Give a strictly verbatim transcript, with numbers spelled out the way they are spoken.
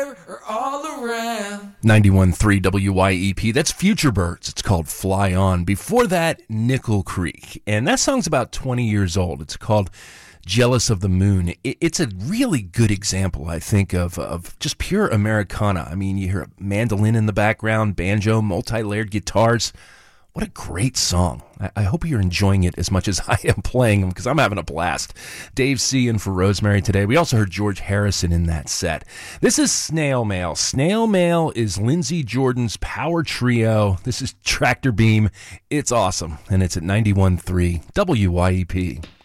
everywhere or all around. ninety-one point three W Y E P. That's Future Birds. It's called Fly On. Before that, Nickel Creek. And that song's about twenty years old. It's called Jealous of the Moon. It's a really good example, I think, of, of just pure Americana. I mean, you hear a mandolin in the background, banjo, multi-layered guitars. What a great song. I hope you're enjoying it as much as I am playing them, because I'm having a blast. Dave C. in for Rosemary today. We also heard George Harrison in that set. This is Snail Mail. Snail Mail is Lindsey Jordan's power trio. This is Tractor Beam. It's awesome, and it's at ninety-one point three W Y E P.